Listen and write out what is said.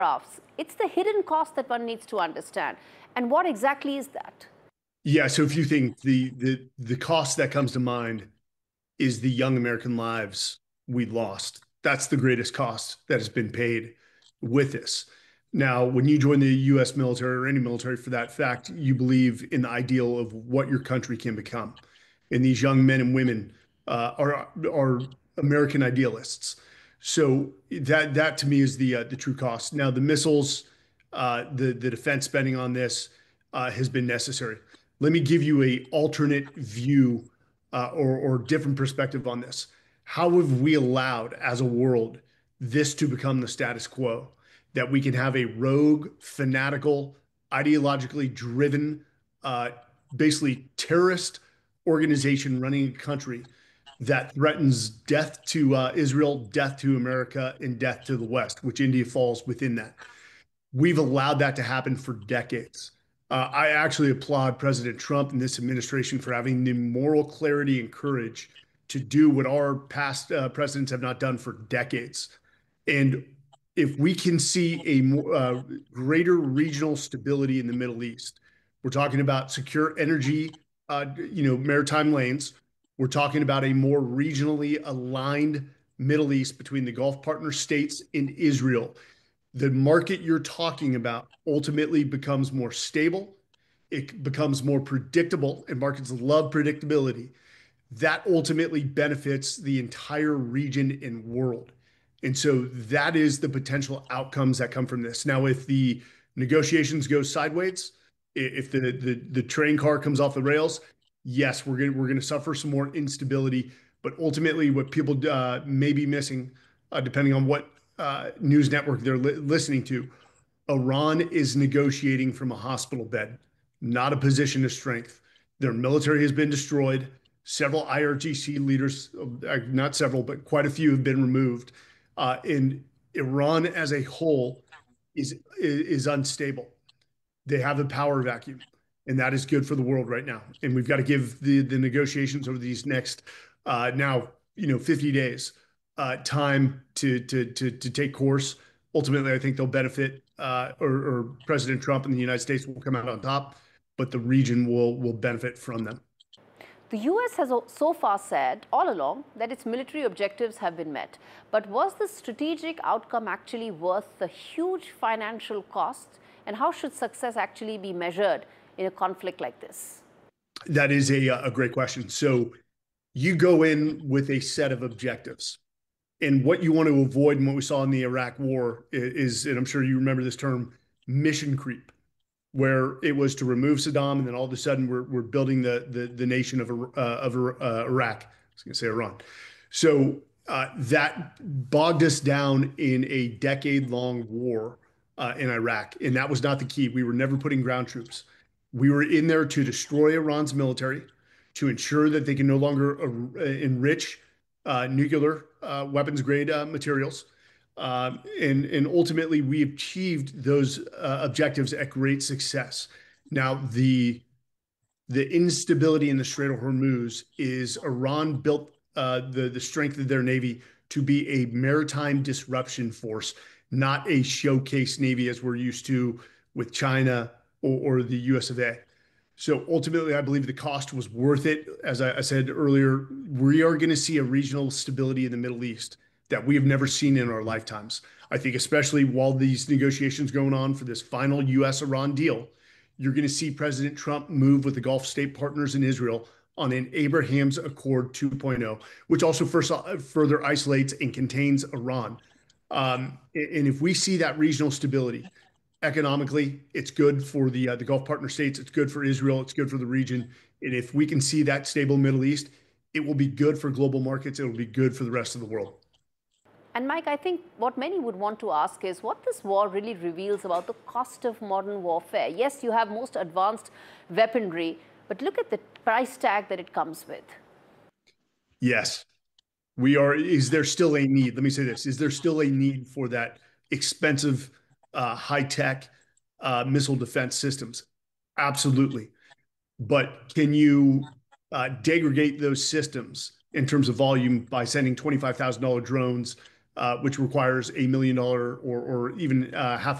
graphs. It's the hidden cost that one needs to understand. And what exactly is that? Yeah, so if you think the cost that comes to mind is the young American lives we lost. That's the greatest cost that has been paid with this. Now, when you join the US military or any military for that fact, you believe in the ideal of what your country can become. And these young men and women are American idealists. So that to me is the true cost. Now, the missiles, the defense spending on this has been necessary. Let me give you a alternate view or different perspective on this. How have we allowed, as a world, this to become the status quo? That we can have a rogue, fanatical, ideologically driven, uh, basically terrorist organization running a country that threatens death to Israel, death to America, and death to the West, which India falls within that. We've allowed that to happen for decades. I actually applaud President Trump and this administration for having the moral clarity and courage to do what our past presidents have not done for decades. And if we can see a greater regional stability in the Middle East, we're talking about secure energy, maritime lanes. We're talking about a more regionally aligned Middle East between the Gulf partner states and Israel. The market you're talking about ultimately becomes more stable. It becomes more predictable, and markets love predictability. That ultimately benefits the entire region and world. And so that is the potential outcomes that come from this. Now, if the negotiations go sideways, if the train car comes off the rails, yes, we're gonna suffer some more instability. But ultimately, what people may be missing, depending on what news network they're listening to, Iran is negotiating from a hospital bed, not a position of strength. Their military has been destroyed. Several IRGC leaders, not several, but quite a few have been removed. And Iran as a whole is unstable. They have a power vacuum, and that is good for the world right now. And we've got to give the negotiations over these next now 50 days time to take course. Ultimately, I think they'll benefit, or President Trump and the United States will come out on top, but the region will benefit from them. The US has so far said all along that its military objectives have been met. But was the strategic outcome actually worth the huge financial cost? And how should success actually be measured in a conflict like this? That is a great question. So you go in with a set of objectives. And what you want to avoid, and what we saw in the Iraq War is, and I'm sure you remember this term, mission creep, where it was to remove Saddam, and then all of a sudden we're building the nation of Iraq. I was going to say Iran. So that bogged us down in a decade-long war in Iraq, and that was not the key. We were never putting ground troops. We were in there to destroy Iran's military, to ensure that they can no longer enrich nuclear weapons grade materials. And ultimately, we achieved those objectives at great success. Now, the instability in the Strait of Hormuz is Iran built the strength of their navy to be a maritime disruption force, not a showcase navy as we're used to with China or the US of A. So ultimately, I believe the cost was worth it. As I said earlier, we are going to see a regional stability in the Middle East that we have never seen in our lifetimes. I think, especially while these negotiations going on for this final US-Iran deal, you're going to see President Trump move with the Gulf state partners in Israel on an Abraham's Accord 2.0, which also further isolates and contains Iran. And if we see that regional stability, economically, it's good for the Gulf partner states. It's good for Israel. It's good for the region. And if we can see that stable Middle East, it will be good for global markets. It will be good for the rest of the world. And Mike, I think what many would want to ask is what this war really reveals about the cost of modern warfare. Yes, you have most advanced weaponry, but look at the price tag that it comes with. Yes, we are. Is there still a need? Let me say this. Is there still a need for that expensive, high-tech missile defense systems? Absolutely. But can you degrade those systems in terms of volume by sending $25,000 drones which requires $1 million or even half